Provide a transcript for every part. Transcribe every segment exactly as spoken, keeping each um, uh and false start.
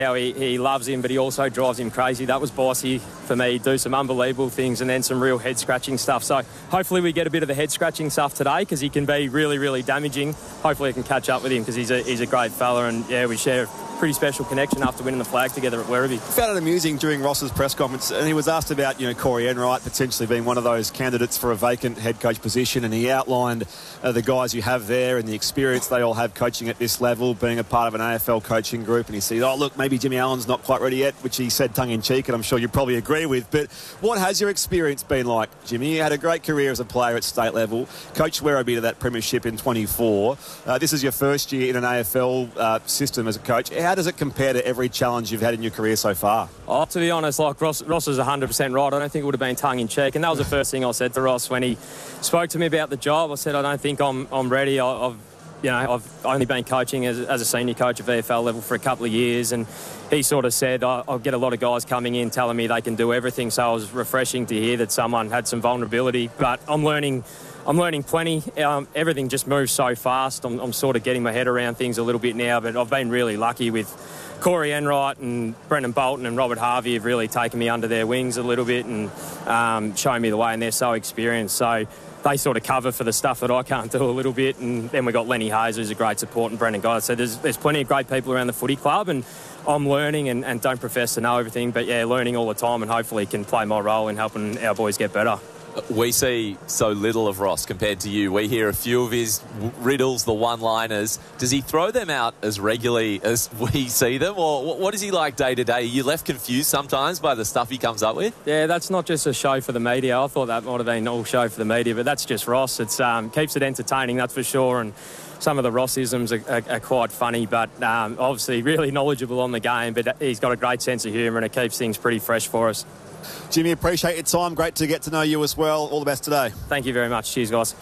how he, he loves him, but he also drives him crazy. That was bossy for me. Do some unbelievable things and then some real head-scratching stuff. So hopefully we get a bit of the head-scratching stuff today because he can be really, really damaging. Hopefully I can catch up with him because he's a, he's a great fella, and, yeah, we share a pretty special connection after winning the flag together at Werribee. I found it amusing during Ross's press conference, and he was asked about, you know, Corey Enright potentially being one of those candidates for a vacant head coach position, and he outlined uh, the guys you have there and the experience they all have coaching at this level, being a part of an A F L coaching group, and he said, oh, look, maybe Jimmy Allen's not quite ready yet, which he said tongue-in-cheek, and I'm sure you probably agree with. But what has your experience been like, Jimmy? You had a great career as a player at state level, coached Werribee to that premiership in twenty-four. Uh, this is your first year in an A F L uh, system as a coach. How does it compare to every challenge you've had in your career so far? Oh, to be honest, like Ross, Ross is one hundred percent right. I don't think it would have been tongue-in-cheek, and that was the first thing I said to Ross when he spoke to me about the job. I said, I don't think I'm, I'm ready. I, I've You know, I've only been coaching as, as a senior coach at V F L level for a couple of years, and he sort of said, I, I'll get a lot of guys coming in telling me they can do everything, so it was refreshing to hear that someone had some vulnerability. But I'm learning I'm learning plenty. Um, everything just moves so fast. I'm, I'm sort of getting my head around things a little bit now, but I've been really lucky with Corey Enright and Brendan Bolton and Robert Harvey have really taken me under their wings a little bit and um, shown me the way, and they're so experienced. So they sort of cover for the stuff that I can't do a little bit. And then we've got Lenny Hayes, who's a great support, and Brendan Guy. So there's, there's plenty of great people around the footy club, and I'm learning and, and don't profess to know everything, but, yeah, learning all the time, and hopefully can play my role in helping our boys get better. We see so little of Ross compared to you. We hear a few of his riddles, the one-liners. Does he throw them out as regularly as we see them, or what is he like day to day? Are you left confused sometimes by the stuff he comes up with? Yeah, that's not just a show for the media. I thought that might have been all show for the media, but that's just Ross. It's um, keeps it entertaining, that's for sure, and some of the Rossisms are, are, are quite funny, but um, obviously really knowledgeable on the game, but he's got a great sense of humour, and it keeps things pretty fresh for us. Jimmy, appreciate your time. Great to get to know you as well. All the best today. Thank you very much. Cheers, guys.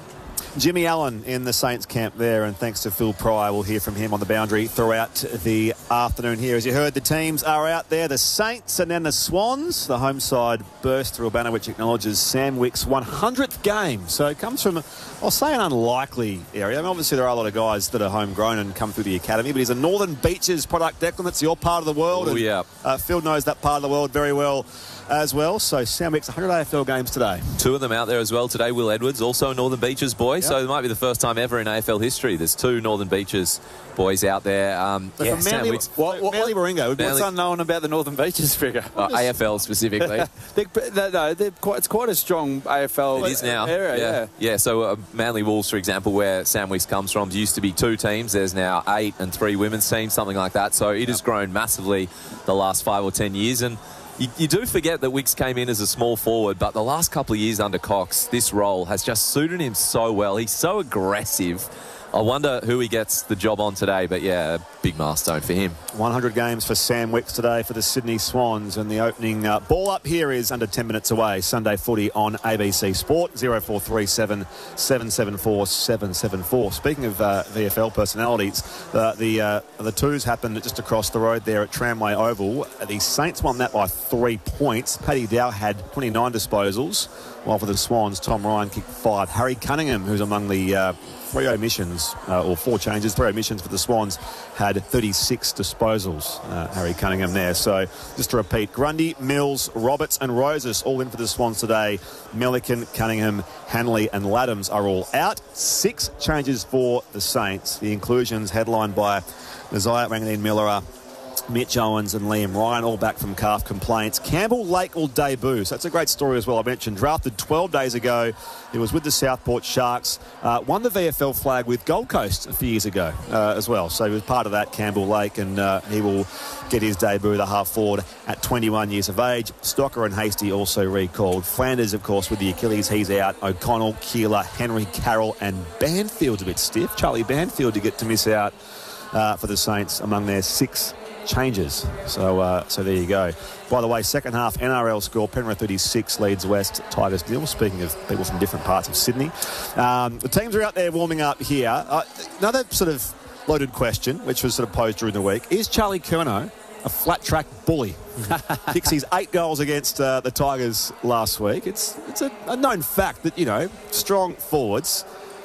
Jimmy Allen in the Saints camp there, and thanks to Phil Pryor, we'll hear from him on the boundary throughout the afternoon here. As you heard, the teams are out there, the Saints and then the Swans. The home side burst through a banner which acknowledges Sam Wick's one hundredth game. So it comes from, I'll say, an unlikely area. I mean, obviously there are a lot of guys that are homegrown and come through the academy, but he's a Northern Beaches product, Declan. That's your part of the world. Oh, yeah. Uh, Phil knows that part of the world very well as well. So Sam Wick's one hundred A F L games today. Two of them out there as well today. Will Edwards, also a Northern Beaches boy. Yep. So it might be the first time ever in A F L history there's two Northern Beaches boys out there. Um, so yeah, from Manly, what, what, Manly Warringah, what's unknown about the Northern Beaches figure? Uh, A F L specifically. they're, no, they're quite, it's quite a strong A F L It is now. area. Yeah, yeah. yeah. So uh, Manly Wolves, for example, where Sam Wicks comes from, used to be two teams. There's now eight and three women's teams, something like that. So it yep. has grown massively the last five or ten years. And You, you do forget that Wicks came in as a small forward, but the last couple of years under Cox, this role has just suited him so well. He's so aggressive. I wonder who he gets the job on today, but yeah, a big milestone for him. one hundred games for Sam Wicks today for the Sydney Swans, and the opening uh, ball up here is under ten minutes away. Sunday footy on A B C Sport, zero four three seven, seven seven four, seven seven four. Speaking of uh, V F L personalities, uh, the uh, the twos happened just across the road there at Tramway Oval. The Saints won that by three points. Paddy Dow had twenty-nine disposals, while for the Swans, Tom Ryan kicked five. Harry Cunningham, who's among the uh, three omissions, uh, or four changes, three omissions for the Swans, had thirty-six disposals, uh, Harry Cunningham there. So just to repeat, Grundy, Mills, Roberts and Roses all in for the Swans today. Milliken, Cunningham, Hanley and Laddams are all out. Six changes for the Saints. The inclusions headlined by Nasiah Ranganeen-Millerer, Mitch Owens and Liam Ryan, all back from calf complaints. Campbell Lake will debut. So that's a great story as well. I mentioned drafted twelve days ago. He was with the Southport Sharks. Uh, won the V F L flag with Gold Coast a few years ago uh, as well. So he was part of that, Campbell Lake, and uh, he will get his debut, the half forward, at twenty-one years of age. Stocker and Hasty also recalled. Flanders, of course, with the Achilles, he's out. O'Connell, Keeler, Henry Carroll and Banfield's a bit stiff. Charlie Banfield to get to miss out uh, for the Saints among their six changes. So uh, so there you go. By the way, second half N R L score, Penrith thirty-six, Leeds West, Tigers nil. Speaking of people from different parts of Sydney. Um, the teams are out there warming up here. Uh, another sort of loaded question, which was sort of posed during the week. Is Charlie Curnow a flat track bully? Kicks his eight goals against uh, the Tigers last week. It's, it's a, a known fact that, you know, strong forwards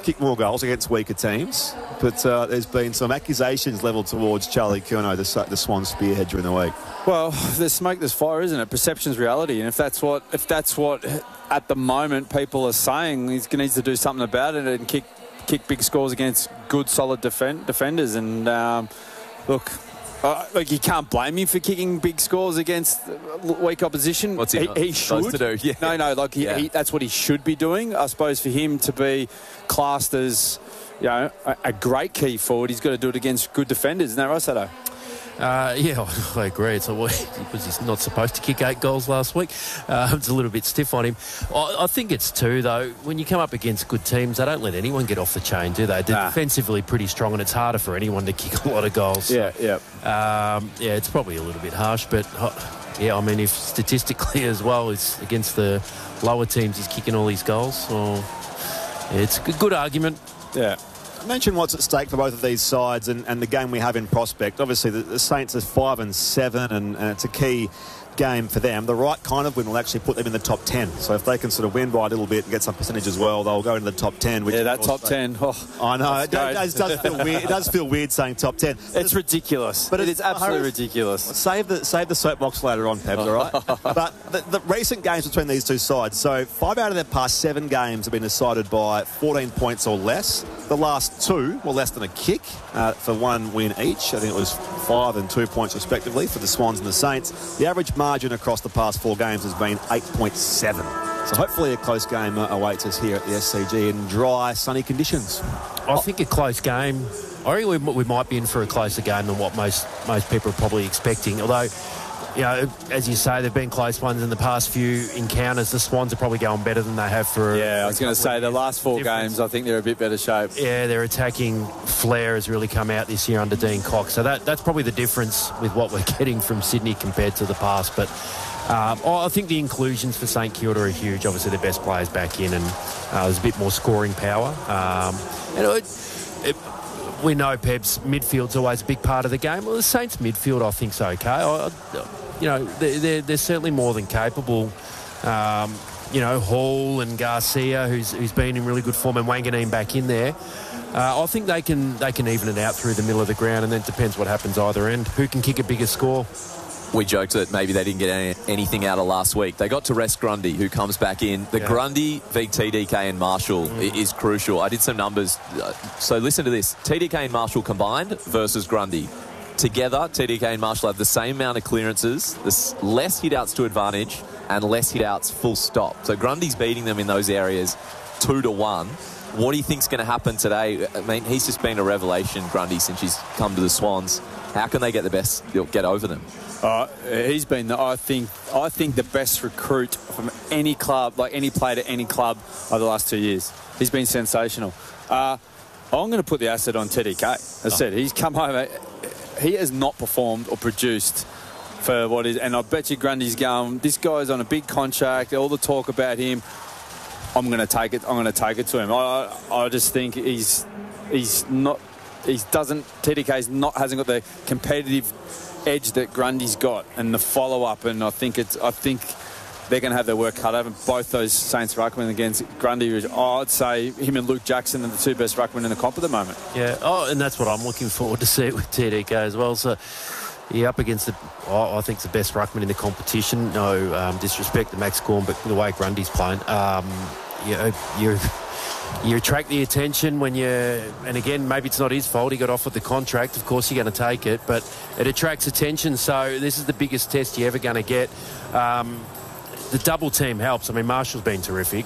kick more goals against weaker teams, but uh, there's been some accusations levelled towards Charlie Curnow, the, the Swans spearhead during the week. Well, there's smoke, there's fire, isn't it? Perception's reality, and if that's what, if that's what at the moment people are saying, he needs to do something about it and kick kick big scores against good, solid defend, defenders. And um, look. Uh, like you can't blame him for kicking big scores against weak opposition. What's he, he, he should to do? Yeah. No, no, like he, yeah. he, that's what he should be doing. I suppose for him to be classed as, you know, a, a great key forward, he's got to do it against good defenders. Isn't that right, Sato? Uh, yeah, I agree. It's a, because he's not supposed to kick eight goals last week. Uh, it's a little bit stiff on him. I, I think it's two, though. When you come up against good teams, they don't let anyone get off the chain, do they? They're nah. defensively pretty strong, and it's harder for anyone to kick a lot of goals. Yeah, yeah. Um, yeah, it's probably a little bit harsh, but uh, yeah, I mean, if statistically as well, it's against the lower teams, he's kicking all these goals. Well, yeah, it's a good, good argument. Yeah. Mention what's at stake for both of these sides and, and the game we have in prospect. Obviously, the, the Saints are five and seven, and, and it's a key game for them. The right kind of win will actually put them in the top ten. So if they can sort of win by a little bit and get some percentage as well, they'll go into the top ten. Which yeah, that top ten. Oh, I know. It does, it does feel weird. It does feel weird saying top ten. It's ridiculous. But it is absolutely Harris, ridiculous. Save the save the soapbox later on, Pebs, all right? But the, the recent games between these two sides, so five out of their past seven games have been decided by fourteen points or less. The last two were less than a kick uh, for one win each. I think it was five and two points respectively for the Swans and the Saints. The average margin across the past four games has been eight point seven. So hopefully a close game uh, awaits us here at the S C G in dry, sunny conditions. I think a close game. I think we, we might be in for a closer game than what most most people are probably expecting. Although, you know, as you say, there've been close ones in the past few encounters. The Swans are probably going better than they have for. Yeah, I was going to say the last four difference. games, I think they're a bit better shape. Yeah, their attacking flair has really come out this year under Dean Cox. So that that's probably the difference with what we're getting from Sydney compared to the past. But um, oh, I think the inclusions for St Kilda are huge. Obviously, the best players back in, and uh, there's a bit more scoring power. Um, and it, it, we know Peb's midfield's always a big part of the game. Well, the Saints midfield, I think, is okay. I, I, you know, they're, they're, they're certainly more than capable. Um, you know, Hall and Garcia, who's who's been in really good form, and Wanganeen back in there. Uh, I think they can they can even it out through the middle of the ground, and then it depends what happens either end. Who can kick a bigger score? We joked that maybe they didn't get any, anything out of last week. They got to rest Grundy, who comes back in. The yeah. Grundy v T D K and Marshall mm. is crucial. I did some numbers. So listen to this. T D K and Marshall combined versus Grundy. Together, T D K and Marshall have the same amount of clearances, less hit-outs to advantage, and less hit-outs full stop. So Grundy's beating them in those areas two to one. What do you think's going to happen today? I mean, he's just been a revelation, Grundy, since he's come to the Swans. How can they get the best, get over them? Uh, he's been, the, I think, I think the best recruit from any club, like any player to any club over the last two years. He's been sensational. Uh, I'm going to put the asset on T D K. As I said, he's come home. He has not performed or produced for what is, and I bet you Grundy's going, this guy's on a big contract, all the talk about him, I'm going to take it, I'm going to take it to him. I, I just think he's, he's not, he doesn't, T D K's not, hasn't got the competitive edge that Grundy's got and the follow-up, and I think it's, I think they're going to have their work cut over. Both those Saints ruckmen against Grundy, oh, I'd say him and Luke Jackson are the two best ruckmen in the comp at the moment. Yeah, oh, and that's what I'm looking forward to see with T D K as well. So, yeah, up against the, oh, I think the best ruckman in the competition. No um, disrespect to Max Gorn, but the way Grundy's playing, um, you know, you you attract the attention when you, and again, maybe it's not his fault. He got offered the contract. Of course, you're going to take it, but it attracts attention. So this is the biggest test you're ever going to get. Um, The double team helps. I mean, Marshall's been terrific.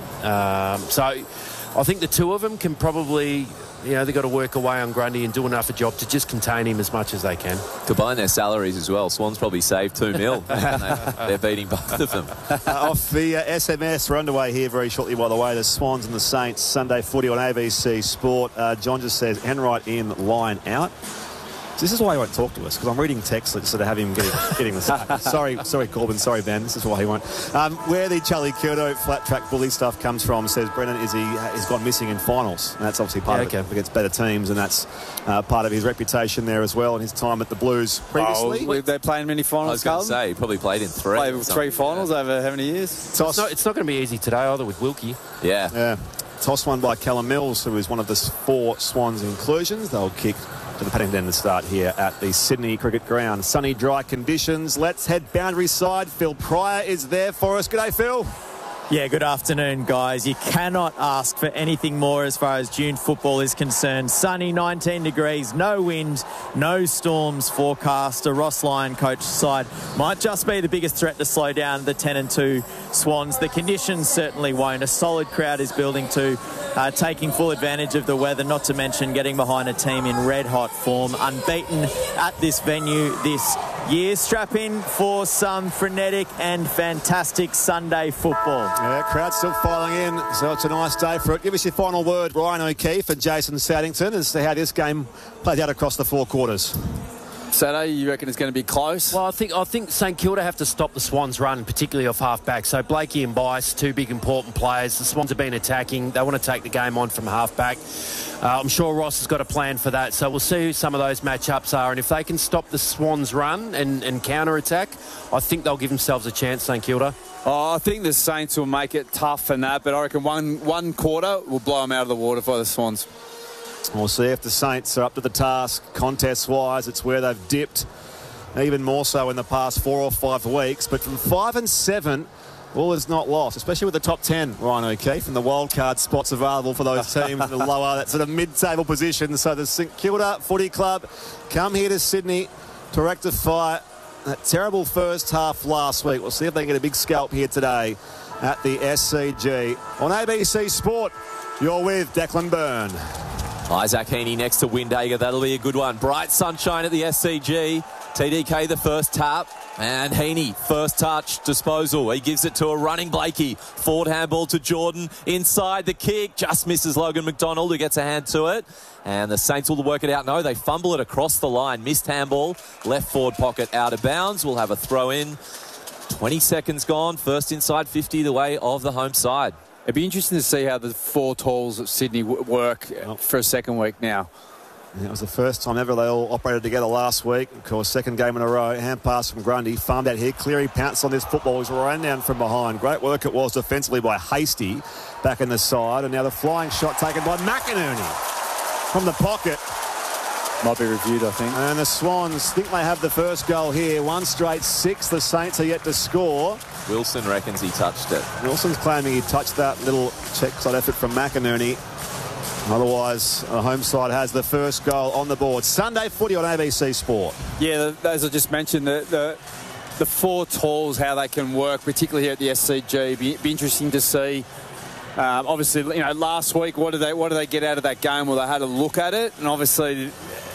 Um, so I think the two of them can probably, you know, they've got to work away on Grundy and do enough a job to just contain him as much as they can. Combine their salaries as well. Swans probably saved two mil. they, they're beating both of them. Uh, off the uh, S M S, we're underway here very shortly, by the way. The Swans and the Saints, Sunday footy on A B C Sport. Uh, John just says, Enright in, line out. This is why he won't talk to us, because I'm reading text instead of having him getting, getting the stuff. Sorry, sorry, Corbin. Sorry, Ben. This is why he won't. Um, where the Charlie Curnow flat track bully stuff comes from, says Brennan, is he has gone missing in finals. And that's obviously part yeah, of okay. it against better teams, and that's uh, part of his reputation there as well, and his time at the Blues previously. Oh, they're playing many finals. I was going to say, he probably played in three. Played three finals over how many years? So it's not, it's not going to be easy today either with Wilkie. Yeah. Yeah. Toss one by Callum Mills, who is one of the four Swans inclusions. They'll kick to the Paddington to start here at the Sydney Cricket Ground. Sunny, dry conditions. Let's head boundary side. Phil Pryor is there for us. G'day, Phil. Yeah, good afternoon, guys. You cannot ask for anything more as far as June football is concerned. Sunny, nineteen degrees, no wind, no storms forecast. A Ross Lyon coach side might just be the biggest threat to slow down the ten and two Swans. The conditions certainly won't. A solid crowd is building to, uh, taking full advantage of the weather, not to mention getting behind a team in red-hot form. Unbeaten at this venue this year. Strap in for some frenetic and fantastic Sunday football. Yeah, crowd still filing in, so it's a nice day for it. Give us your final word, Ryan O'Keefe and Jason Saddington, as to how this game plays out across the four quarters. Saturday, you reckon it's going to be close? Well, I think I think St Kilda have to stop the Swans' run, particularly off half-back. So Blakey and Bice, two big important players. The Swans have been attacking. They want to take the game on from half-back. Uh, I'm sure Ross has got a plan for that. So we'll see who some of those matchups are. And if they can stop the Swans' run and, and counter-attack, I think they'll give themselves a chance, St Kilda. Oh, I think the Saints will make it tough and that, but I reckon one one quarter will blow them out of the water for the Swans. We'll see if the Saints are up to the task contest-wise. It's where they've dipped, even more so in the past four or five weeks. But from five and seven, all is not lost, especially with the top ten, Ryan O'Keefe, and the wildcard spots available for those teams in the lower, that sort of mid-table position. So the St Kilda Footy Club come here to Sydney to rectify that terrible first half last week. We'll see if they can get a big scalp here today at the S C G. On A B C Sport, you're with Declan Byrne. Isaac Heaney next to Windhager. That'll be a good one. Bright sunshine at the S C G. T D K the first tap. And Heaney, first touch, disposal. He gives it to a running Blakey. Forward handball to Jordan. Inside the kick. Just misses Logan McDonald, who gets a hand to it. And the Saints will work it out. No, they fumble it across the line. Missed handball. Left forward pocket out of bounds. We'll have a throw in. twenty seconds gone. First inside fifty the way of the home side. It'd be interesting to see how the four talls at Sydney w- work for a second week now. It was the first time ever they all operated together last week. Of course, second game in a row. Hand pass from Grundy. Farmed out here. Cleary pounced on this football. He's ran down from behind. Great work it was defensively by Hasty back in the side. And now the flying shot taken by McInerney from the pocket. Might be reviewed, I think. And the Swans think they have the first goal here. One straight six. The Saints are yet to score. Wilson reckons he touched it. Wilson's claiming he touched that little check side effort from McInerney. Otherwise, the home side has the first goal on the board. Sunday footy on A B C Sport. Yeah, as I just mentioned, the the, the four talls, how they can work, particularly here at the S C G, be, be interesting to see. Um, obviously, you know, last week, what did they what did they get out of that game? Well, they had a look at it, and obviously,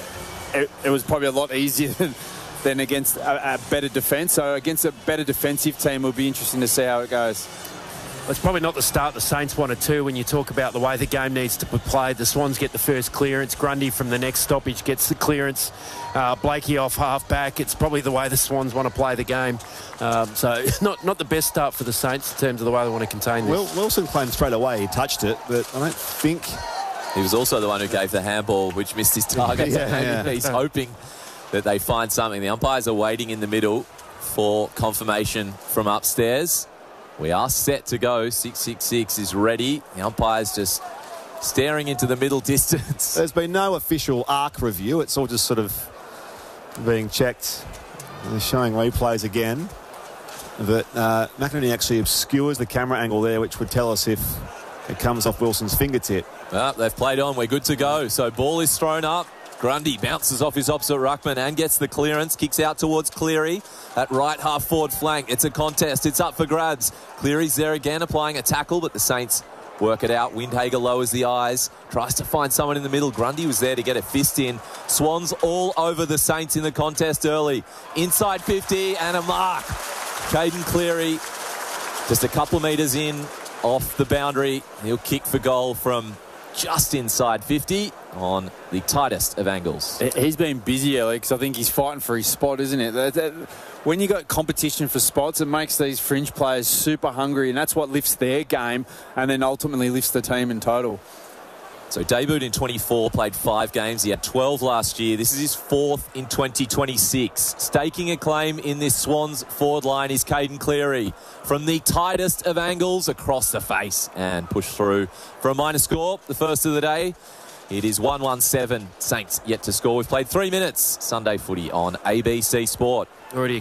it, it was probably a lot easier than, than against a, a better defence. So against a better defensive team, it'll be interesting to see how it goes. It's probably not the start the Saints wanted to when you talk about the way the game needs to be played. The Swans get the first clearance. Grundy from the next stoppage gets the clearance. Uh, Blakey off half-back. It's probably the way the Swans want to play the game. Um, so not not the best start for the Saints in terms of the way they want to contain this. Will, Wilson claimed straight away he touched it, but I don't think... He was also the one who gave the handball, which missed his target. yeah, yeah. He's hoping that they find something. The umpires are waiting in the middle for confirmation from upstairs. We are set to go. six six six is ready. The umpire's just staring into the middle distance. There's been no official arc review. It's all just sort of being checked. They're showing replays again. But uh, McInerney actually obscures the camera angle there, which would tell us if it comes off Wilson's fingertip. Well, they've played on. We're good to go. So ball is thrown up. Grundy bounces off his opposite ruckman and gets the clearance. Kicks out towards Cleary at right half forward flank. It's a contest. It's up for grabs. Cleary's there again applying a tackle, but the Saints work it out. Windhager lowers the eyes. Tries to find someone in the middle. Grundy was there to get a fist in. Swans all over the Saints in the contest early. Inside fifty and a mark. Caden Cleary just a couple of metres in off the boundary. He'll kick for goal from just inside fifty on the tightest of angles. He's been busy, Alex. I think he's fighting for his spot, isn't it? That, that, when you got competition for spots, it makes these fringe players super hungry, and that's what lifts their game and then ultimately lifts the team in total. So debuted in twenty-four, played five games. He had twelve last year. This is his fourth in twenty twenty-six. Staking a claim in this Swans forward line is Caden Cleary. From the tightest of angles across the face and push through for a minor score. The first of the day. It is one one seven. Saints yet to score. We've played three minutes. Sunday footy on A B C Sport. Already